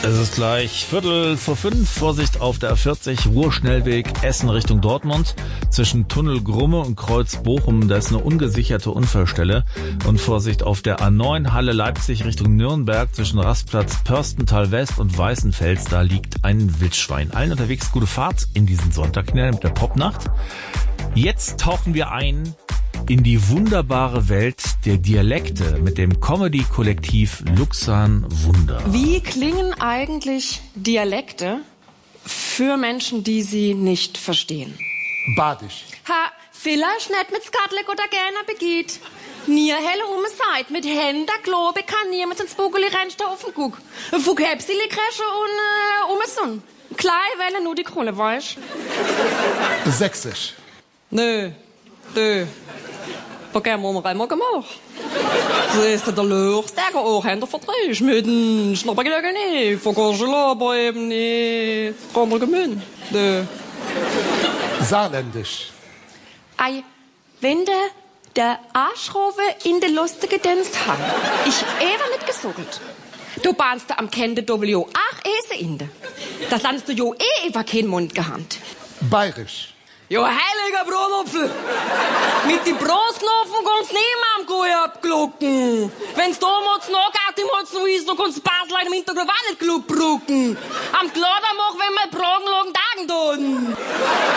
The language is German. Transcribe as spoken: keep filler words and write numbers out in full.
Es ist gleich Viertel vor fünf. Vorsicht auf der A vierzig, Ruhrschnellweg Essen Richtung Dortmund. Zwischen Tunnel Grumme und Kreuz Bochum, da ist eine ungesicherte Unfallstelle. Und Vorsicht auf der A neun, Halle Leipzig Richtung Nürnberg. Zwischen Rastplatz Pörstental West und Weißenfels, da liegt ein Wildschwein. Allen unterwegs gute Fahrt in diesen Sonntag mit der Popnacht. Jetzt tauchen wir ein in die wunderbare Welt der Dialekte mit dem Comedy-Kollektiv Luxan Wunder. Wie klingen eigentlich Dialekte für Menschen, die sie nicht verstehen? Badisch. Ha, vielleicht nicht mit Skatlik oder gerne begeht. Nie helle um Zeit, mit Händen, glaube kann niemand ins Bugeli rennt auf den Guck. Fuck Hepsili Kresche und äh, um es Sonn. Klein Welle nur die Krone, weißt? Sächsisch. Nö, nö. Was haben wir einmal gemacht? Das ist der Luchs, der auch Hände verdreht. Mit dem Schnappergelegen nicht. Vergorschel aber eben nicht. Andere Gemüse. Nö. Saarländisch. Ei, wenn der, der Arschrowe in der lustige Dienst hat, ich ehre nicht gesogelt. Du bahnst da am Kende W ach Ese in de. Das landst du jo eh über keinen Mund gehabt. Bayerisch. Jo, heiliger Brotopfel! Mit die Brostknopfen kannst du niemandem gut abglucken. Wenn's damals noch geht, im Hals so ist, so kannst du Basel im Hintergrund auch nicht klug brucken. Am Gladermach, wenn wir Pragen lagen, Tagen tun.